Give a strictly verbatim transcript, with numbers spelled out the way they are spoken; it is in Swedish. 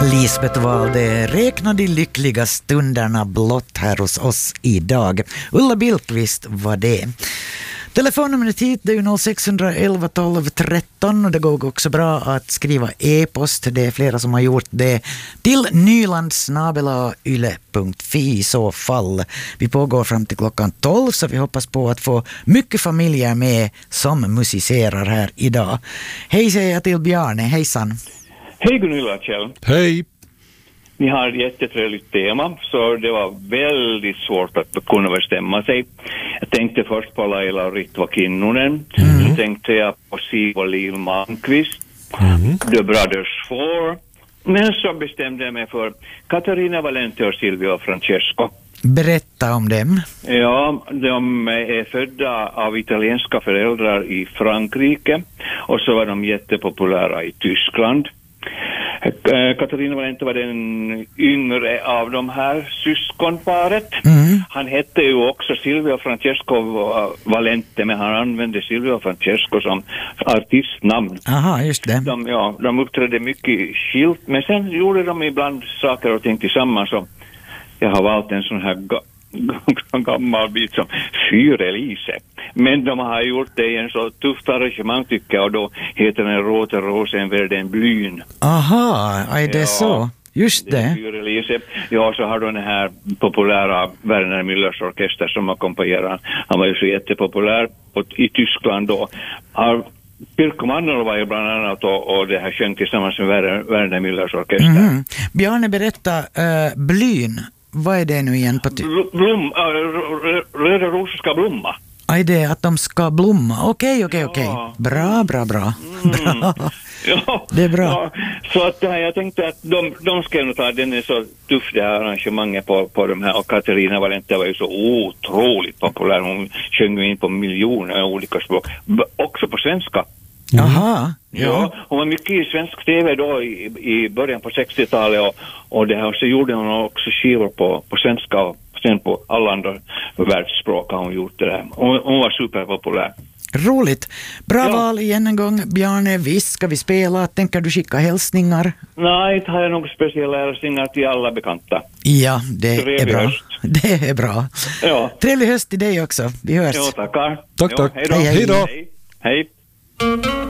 Lisbeth valde räkna de lyckliga stunderna blott här hos oss idag. Ulla Billqvist var det. Telefonnumret hit det är ju noll sex ett ett tolv tretton och det går också bra att skriva e-post. Det är flera som har gjort det till nyland snabel-a yle punkt fi i så fall. Vi pågår fram till klockan tolv så vi hoppas på att få mycket familjer med som musicerar här idag. Hej säger jag till Bjarne, hejsan. Hej Gunilla Kjell. Hej. Ni har ett jättetrevligt tema så det var väldigt svårt att kunna bestämma sig. Jag tänkte först på Laila och Ritva Kinnunen. Mm. Så tänkte jag på Siv och Liv Malmqvist. Mm. The Brothers Four. Men så bestämde jag mig för Katarina Valente och Silvio Francesco. Berätta om dem. Ja, de är födda av italienska föräldrar i Frankrike. Och så var de jättepopulära i Tyskland. Katarina Valente var den yngre av de här syskonparet. Mm. Han hette ju också Silvio Francesco Valente, men han använde Silvio Francesco som artistnamn. Aha, just det. De, ja, de uppträdde mycket skilt, men sen gjorde de ibland saker och ting tillsammans. Och jag har valt en sån här ga- gammal bit som Fyr Elise. Men de har gjort det i en så tufft arrangemang tycker jag, och då heter den Råte Rosenvärden Blyn. Aha, är det ja, så? Just det. det. Fyr Elise. Ja, så har du den här populära Werner Müllers orkester som ackompanjerar. Han var ju så jättepopulär i Tyskland då. Har Pirkko Mannerla var ju bland annat och, och det här sjöng tillsammans med Werner, Werner Müllers orkester. Mm. Bjarne, berätta, uh, Blyn. Vad är det nu igen på ty? Blom, äh, röda rosor ska blomma. Aj, det är att de ska blomma. Okej, okej, okej. Bra, bra, bra. Mm. bra. Ja, det är bra. Ja, så att äh, jag tänkte att de, de ska nog ta, den är så tuff det här arrangemanget på, på de här. Och Katarina Valente var ju så otroligt populär. Hon sjöng in på miljoner olika språk. B- också på svenska. Jaha. Ja. ja, hon var mycket i svensk tv då i, i början på sextiotalet och, och det här så gjorde hon också skivor på, på svenska och sen på alla andra världsspråk har hon gjort det där. Hon, hon var superpopulär. Roligt. Bra ja. val igen en gång. Bjarne, visst ska vi spela. Tänker du skicka hälsningar? Nej, inte har jag några speciella hälsningar till alla bekanta. Ja, det Trevlig är bra. Höst. Det är bra. Ja. Trevlig höst till dig också. Vi hörs. Ja, tackar. Tack, tack. Ja, hej då. Hej då. Hej. Hej.